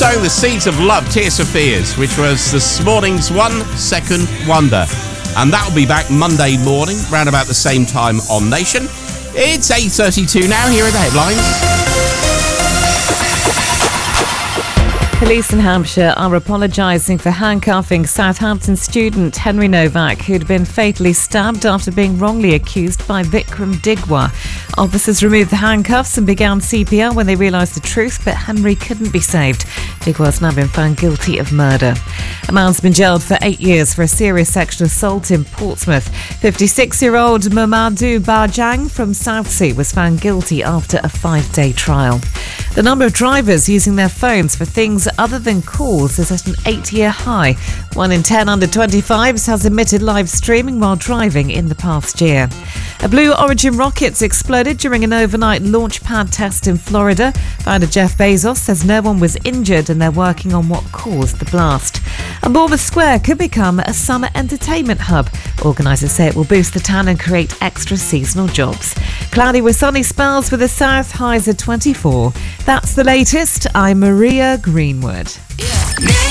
Sowing the Seeds of Love, Tears for Fears, which was this morning's 1 Second Wonder. And that'll be back Monday morning, round about the same time on Nation. It's 8:32 now, here are the headlines. Police in Hampshire are apologising for handcuffing Southampton student Henry Novak, who'd been fatally stabbed after being wrongly accused by Vikram Digwa. Officers removed the handcuffs and began CPR when they realised the truth, but Henry couldn't be saved. Digwa's now been found guilty of murder. A man's been jailed for 8 years for a serious sexual assault in Portsmouth. 56-year-old Mamadou Bajang from Southsea was found guilty after a 5-day trial. The number of drivers using their phones for things other than calls is at an 8-year high. 1 in 10 under 25s has emitted live streaming while driving in the past year. A Blue Origin rocket exploded during an overnight launch pad test in Florida. Founder Jeff Bezos says no one was injured and they're working on what caused the blast. And Bournemouth Square could become a summer entertainment hub. Organisers say it will boost the town and create extra seasonal jobs. Cloudy with sunny spells with the south, highs at 24. That's the latest. I'm Maria Greenwood. Yeah.